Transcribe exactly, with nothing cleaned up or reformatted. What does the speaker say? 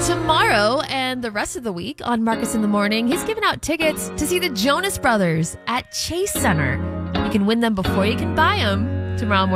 tomorrow and the rest of the week on Marcus in the Morning, he's giving out tickets to see the Jonas Brothers at Chase Center. You can win them before you can buy them tomorrow morning.